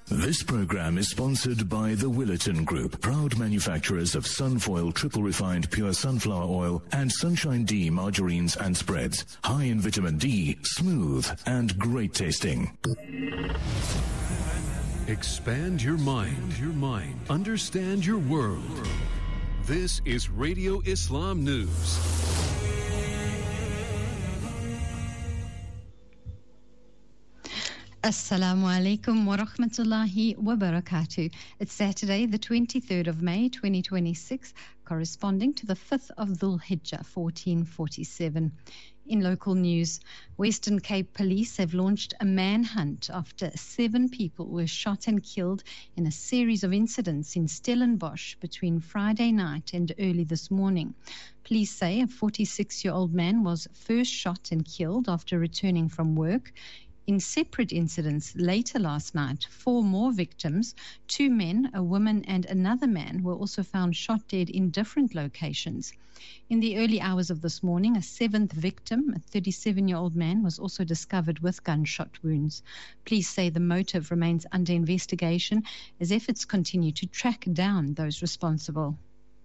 This program is sponsored by the Willerton Group, proud manufacturers of Sunfoil triple refined pure sunflower oil and Sunshine D margarines and spreads. High in vitamin D, smooth and great tasting. Expand your mind. Understand your world. This is Radio Islam News. Assalamu alaikum wa rahmatullahi wa barakatuh. It's Saturday, the 23rd of May, 2026, corresponding to the 5th of Dhul Hijjah, 1447. In local news, Western Cape police have launched a manhunt after 7 people were shot and killed in a series of incidents in Stellenbosch between Friday night and early this morning. Police say a 46-year-old man was first shot and killed after returning from work. In separate incidents later last night, 4 more victims, 2 men, a woman and another man, were also found shot dead in different locations. In the early hours of this morning, a 7th victim, a 37-year-old man, was also discovered with gunshot wounds. Police say the motive remains under investigation as efforts continue to track down those responsible.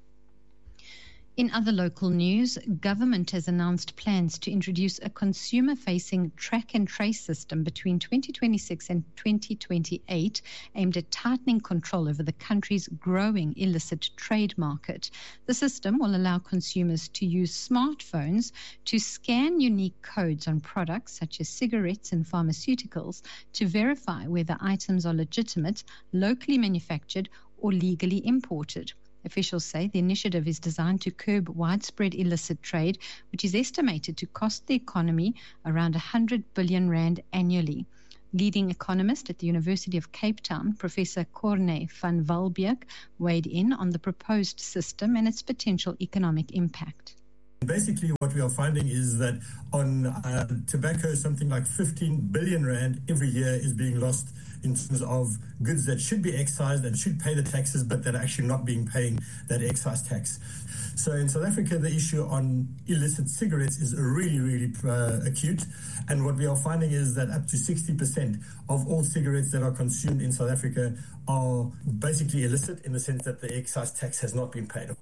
In other local news, government has announced plans to introduce a consumer-facing track and trace system between 2026 and 2028 aimed at tightening control over the country's growing illicit trade market. The system will allow consumers to use smartphones to scan unique codes on products such as cigarettes and pharmaceuticals to verify whether items are legitimate, locally manufactured, or legally imported. Officials say the initiative is designed to curb widespread illicit trade, which is estimated to cost the economy around 100 billion rand annually. Leading economist at the University of Cape Town, Professor Corne van Walbeek, weighed in on the proposed system and its potential economic impact. Basically, what we are finding is that on tobacco, something like 15 billion rand every year is being lost in terms of goods that should be excised and should pay the taxes, but that are actually not being paying that excise tax. So in South Africa, the issue on illicit cigarettes is really acute. And what we are finding is that up to 60% of all cigarettes that are consumed in South Africa are basically illicit in the sense that the excise tax has not been paid.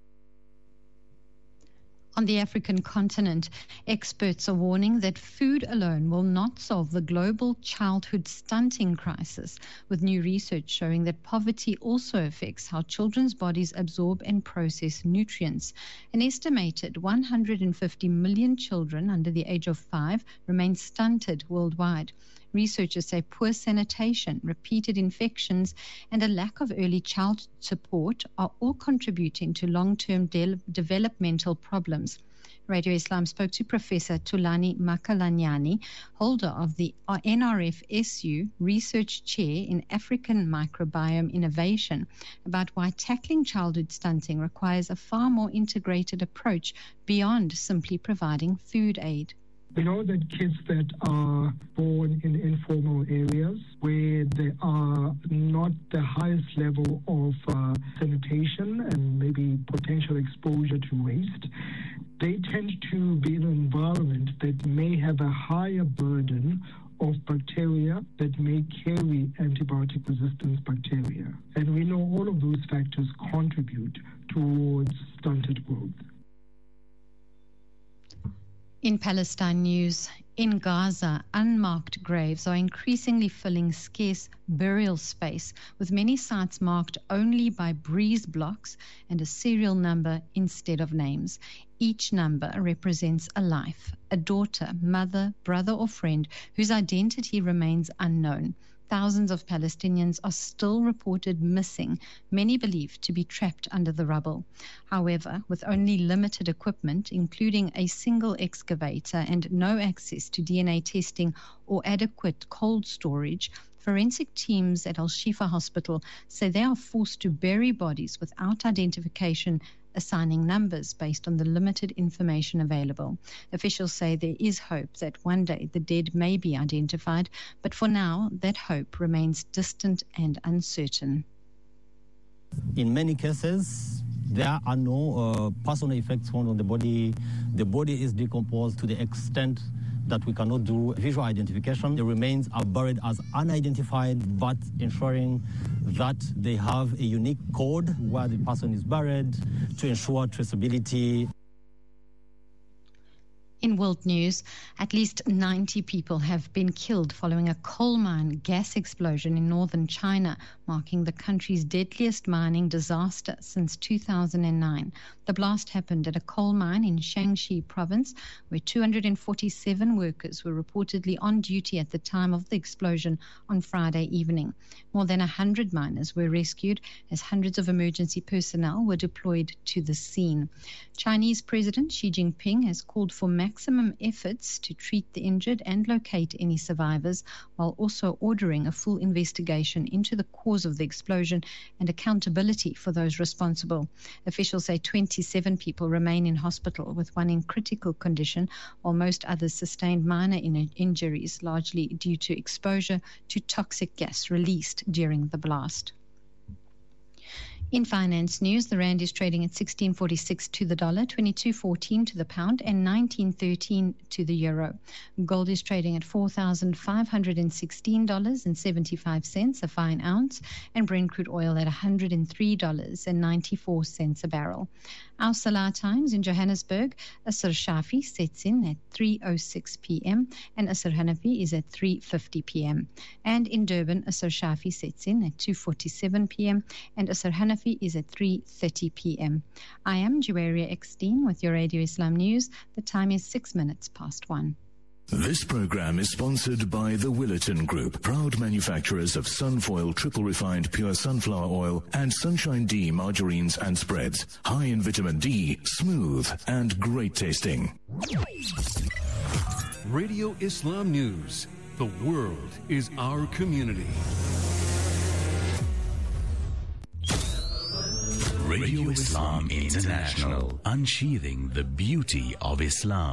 On the African continent, experts are warning that food alone will not solve the global childhood stunting crisis, with new research showing that poverty also affects how children's bodies absorb and process nutrients. An estimated 150 million children under the age of 5 remain stunted worldwide. Researchers say poor sanitation, repeated infections, and a lack of early child support are all contributing to long-term developmental problems. Radio Islam spoke to Professor Thulani Makalanyani, holder of the NRF-SU Research Chair in African Microbiome Innovation, about why tackling childhood stunting requires a far more integrated approach beyond simply providing food aid. We know that kids that are born in informal areas where there are not the highest level of sanitation and maybe potential exposure to waste, they tend to be in an environment that may have a higher burden of bacteria that may carry antibiotic resistance bacteria. And we know all of those factors contribute towards stunted growth. In Palestine news, in Gaza, unmarked graves are increasingly filling scarce burial space, with many sites marked only by breeze blocks and a serial number instead of names. Each number represents a life, a daughter, mother, brother, or friend whose identity remains unknown. Thousands of Palestinians are still reported missing, many believed to be trapped under the rubble. However, with only limited equipment, including a single excavator and no access to DNA testing or adequate cold storage, forensic teams at Al-Shifa Hospital say they are forced to bury bodies without identification, assigning numbers based on the limited information available. Officials say there is hope that one day the dead may be identified, but for now, that hope remains distant and uncertain. In many cases, there are no personal effects found on the body. The body is decomposed to the extent that we cannot do visual identification. The remains are buried as unidentified, but ensuring that they have a unique code where the person is buried to ensure traceability. In world news, at least 90 people have been killed following a coal mine gas explosion in northern China, marking the country's deadliest mining disaster since 2009. The blast happened at a coal mine in Shaanxi province, where 247 workers were reportedly on duty at the time of the explosion on Friday evening. More than 100 miners were rescued as hundreds of emergency personnel were deployed to the scene. Chinese President Xi Jinping has called for maximum efforts to treat the injured and locate any survivors, while also ordering a full investigation into the cause of the explosion and accountability for those responsible. Officials say 27 people remain in hospital, with one in critical condition, while most others sustained minor injuries, largely due to exposure to toxic gas released during the blast. In finance news, the rand is trading at 16.46 to the dollar, 22.14 to the pound, and 19.13 to the euro. Gold is trading at $4,516.75 a fine ounce, and Brent crude oil at $103.94 a barrel. Our Salah times in Johannesburg: Asr Shafi sets in at 3:06 p.m. and Asr Hanafi is at 3:50 p.m. And in Durban, Asr Shafi sets in at 2:47 p.m. and Asr Hanafi is at 3:30 p.m. I am Juwaria Eckstein with your Radio Islam News. The time is 6 minutes past 1. This program is sponsored by the Willerton Group, proud manufacturers of Sunfoil triple refined pure sunflower oil and Sunshine D margarines and spreads. High in vitamin D, smooth and great tasting. Radio Islam News. The world is our community. Radio Islam International, unsheathing the beauty of Islam.